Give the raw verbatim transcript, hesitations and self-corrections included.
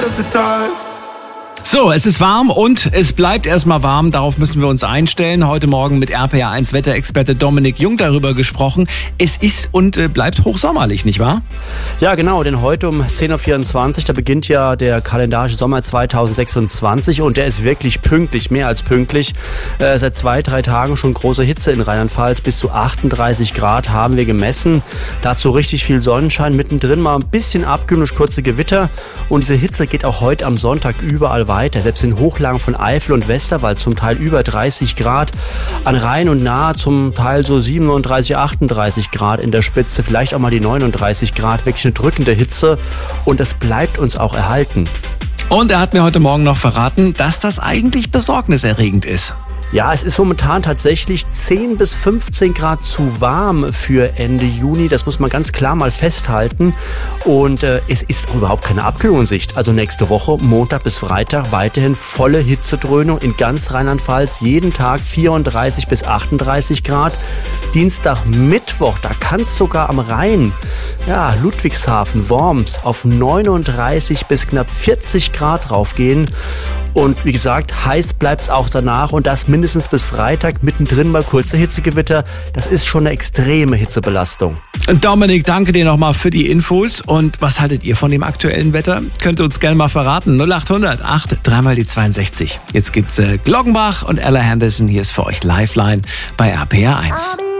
scared of the dark. So, es ist warm und es bleibt erstmal warm. Darauf müssen wir uns einstellen. Heute Morgen mit R P R eins Wetterexperte Dominik Jung darüber gesprochen. Es ist und äh, bleibt hochsommerlich, nicht wahr? Ja, genau, denn heute um zehn Uhr vierundzwanzig, da beginnt ja der kalendarische Sommer zweitausendsechsundzwanzig und der ist wirklich pünktlich, mehr als pünktlich. Äh, seit zwei, drei Tagen schon große Hitze in Rheinland-Pfalz, bis zu achtunddreißig Grad haben wir gemessen. Dazu richtig viel Sonnenschein, mittendrin mal ein bisschen Abkühlung durch kurze Gewitter und diese Hitze geht auch heute am Sonntag überall weiter. Selbst in Hochlagen von Eifel und Westerwald zum Teil über dreißig Grad, an Rhein und Nahe zum Teil so siebenunddreißig, achtunddreißig Grad in der Spitze, vielleicht auch mal die neununddreißig Grad, wirklich eine drückende Hitze und das bleibt uns auch erhalten. Und er hat mir heute Morgen noch verraten, dass das eigentlich besorgniserregend ist. Ja, es ist momentan tatsächlich zehn bis fünfzehn Grad zu warm für Ende Juni. Das muss man ganz klar mal festhalten. Und äh, es ist überhaupt keine Abkühlung in Sicht. Also nächste Woche, Montag bis Freitag, weiterhin volle Hitzedröhnung in ganz Rheinland-Pfalz. Jeden Tag vierunddreißig bis achtunddreißig Grad. Dienstag, Mittwoch, da kann es sogar am Rhein, ja, Ludwigshafen, Worms, auf neununddreißig bis knapp vierzig Grad raufgehen. Und wie gesagt, heiß bleibt es auch danach und das mindestens bis Freitag, mittendrin mal kurze Hitzegewitter. Das ist schon eine extreme Hitzebelastung. Dominik, danke dir nochmal für die Infos. Und was haltet ihr von dem aktuellen Wetter? Könnt ihr uns gerne mal verraten. null acht hundert acht, dreimal die zweiundsechzig. Jetzt gibt's äh, Glockenbach und Ella Henderson. Hier ist für euch Lifeline bei R P R eins.